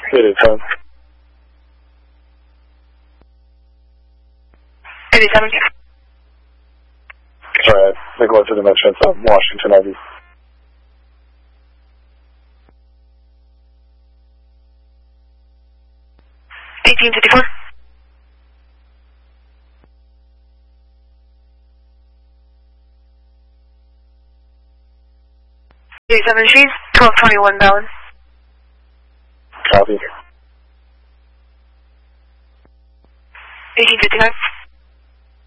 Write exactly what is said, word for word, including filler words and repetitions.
eight eighty-seven. eight eighty-seven. Sorry, I neglected to mention it's um, Washington I V. eighteen fifty-four. eighty-seven She's twelve twenty-one Bellin. Copy. eighteen fifty-nine.